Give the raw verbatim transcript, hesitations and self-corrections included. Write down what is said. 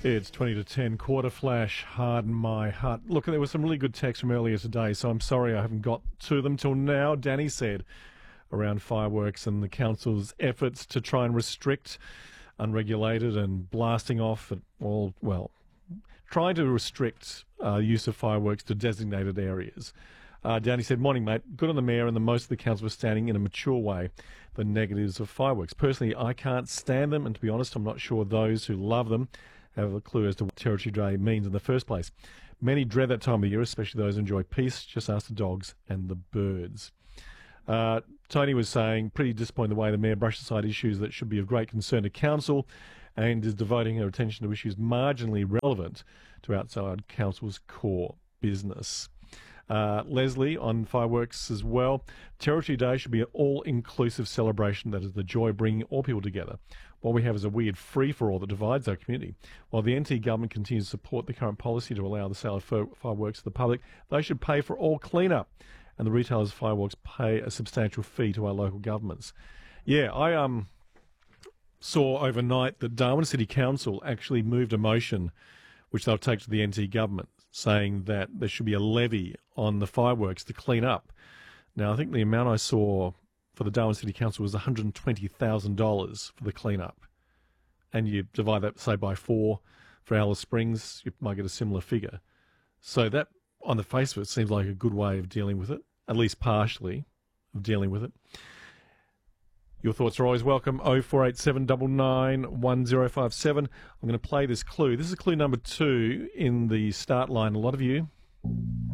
It's twenty to ten, quarter flash, harden my heart. Look, there was some really good text from earlier today, so I'm sorry I haven't got to them till now. Danny said around fireworks and the council's efforts to try and restrict unregulated and blasting off at all, well, trying to restrict uh, use of fireworks to designated areas. Uh, Danny said, morning, mate. Good on the mayor and the most of the council were standing in a mature way the negatives of fireworks. Personally, I can't stand them, and to be honest, I'm not sure those who love them have a clue as to what Territory Day means in the first place. Many dread that time of year, especially those who enjoy peace. Just ask the dogs and the birds. Uh, Tony was saying, pretty disappointed the way the mayor brushed aside issues that should be of great concern to council and is devoting her attention to issues marginally relevant to outside council's core business. Uh, Leslie on fireworks as well. Territory Day should be an all-inclusive celebration that is the joy of bringing all people together. What we have is a weird free-for-all that divides our community. While the N T government continues to support the current policy to allow the sale of fireworks to the public, they should pay for all clean-up, and the retailers of fireworks pay a substantial fee to our local governments. Yeah, I um saw overnight that Darwin City Council actually moved a motion which they'll take to the N T government, saying that there should be a levy on the fireworks to clean up. Now, I think the amount I saw for the Darwin City Council was one hundred twenty thousand dollars for the clean-up. And you divide that, say, by four for Alice Springs, you might get a similar figure. So that, on the face of it, seems like a good way of dealing with it, at least partially of dealing with it. Your thoughts are always welcome. oh four eight seven nine nine one oh five seven. I'm going to play this clue. This is clue number two in the start line. A lot of you